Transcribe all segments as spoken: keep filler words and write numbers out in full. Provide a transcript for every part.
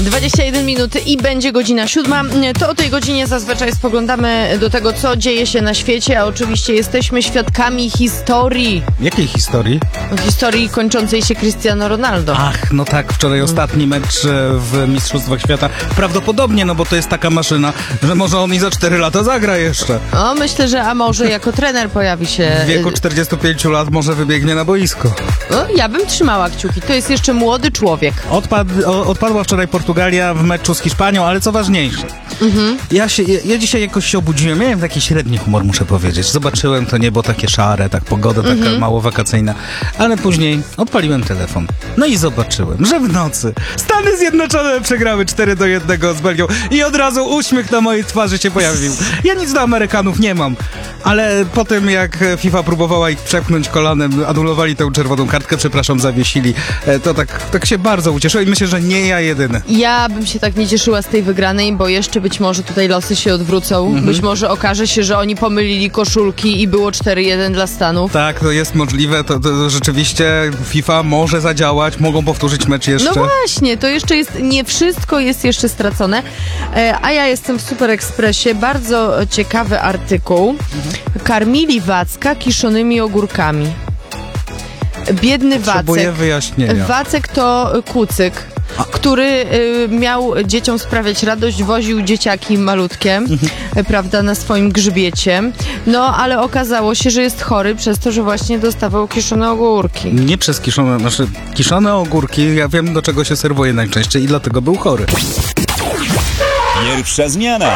dwadzieścia jeden minut i będzie godzina siódma. To o tej godzinie zazwyczaj spoglądamy do tego, co dzieje się na świecie, a oczywiście jesteśmy świadkami historii. Jakiej historii? Historii kończącej się Cristiano Ronaldo. Ach, no tak, wczoraj ostatni mecz w Mistrzostwach Świata. Prawdopodobnie, no bo to jest taka maszyna, że może on i za cztery lata zagra jeszcze. O, myślę, że a może jako trener pojawi się... W wieku czterdziestu pięciu lat może wybiegnie na boisko. O, ja bym trzymała kciuki. To jest jeszcze młody człowiek. Odpad, o, odpadła wczoraj Portugalia w meczu z Hiszpanią, ale co ważniejsze, mhm. ja, się, ja, ja dzisiaj jakoś się obudziłem, miałem taki średni humor, muszę powiedzieć. Zobaczyłem to niebo takie szare, tak pogoda taka mhm. mało wakacyjna, ale później odpaliłem telefon. No i zobaczyłem, że w nocy Stany Zjednoczone przegrały cztery do jednego z Belgią i od razu uśmiech na mojej twarzy się pojawił. Ja nic do Amerykanów nie mam, ale po tym jak FIFA próbowała ich przepchnąć kolanem, anulowali tę czerwoną kartkę, przepraszam, zawiesili, to tak, tak się bardzo ucieszyłem i myślę, że nie ja jedyny. Ja bym się tak nie cieszyła z tej wygranej, bo jeszcze być może tutaj losy się odwrócą. Mhm. Być może okaże się, że oni pomylili koszulki i było cztery jeden dla Stanów. Tak, to jest możliwe, to, to rzeczywiście FIFA może zadziałać, mogą powtórzyć mecz jeszcze. No właśnie, to jeszcze jest, nie wszystko jest jeszcze stracone, e, a ja jestem w Super Expressie, bardzo ciekawy artykuł. Mhm. Karmili Wacka kiszonymi ogórkami. Biedny Potrzebuję Wacek. wyjaśnienia. Wacek to kucyk, a. który y, miał dzieciom sprawiać radość, woził dzieciaki malutkie, mhm. prawda, na swoim grzbiecie. No, ale okazało się, że jest chory przez to, że właśnie dostawał kiszone ogórki. Nie przez kiszone, znaczy kiszone ogórki, ja wiem, do czego się serwuje najczęściej i dlatego był chory. Pierwsza zmiana.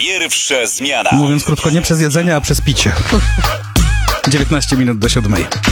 Pierwsza zmiana. Mówiąc krótko, nie przez jedzenie, a przez picie. dziewiętnaście minut do siódmej.